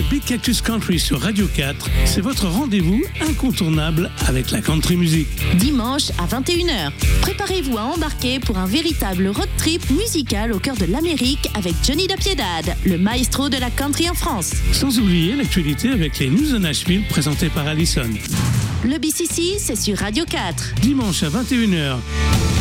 Big Cactus Country sur Radio 4, c'est votre rendez-vous incontournable avec la country music. Dimanche à 21h, préparez-vous à embarquer pour un véritable road trip musical au cœur de l'Amérique avec Johnny Dapiedad, le maestro de la country en France. Sans oublier l'actualité avec les News de Nashville présentées par Allison. Le BCC, c'est sur Radio 4. Dimanche à 21h.